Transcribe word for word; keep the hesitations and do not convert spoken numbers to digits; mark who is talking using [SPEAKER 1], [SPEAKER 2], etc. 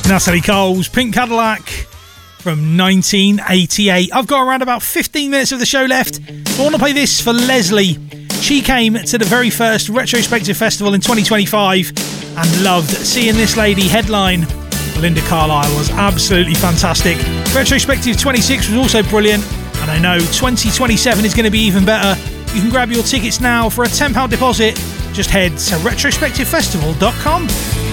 [SPEAKER 1] Natalie Cole's Pink Cadillac from nineteen eighty-eight. I've got around about fifteen minutes of the show left. So I want to play this for Leslie. She came to the very first Retrospective Festival in twenty twenty-five and loved seeing this lady headline. Linda Carlisle was absolutely fantastic. Retrospective twenty-six was also brilliant, and I know twenty twenty-seven is going to be even better. You can grab your tickets now for a ten pounds deposit. Just head to retrospective festival dot com.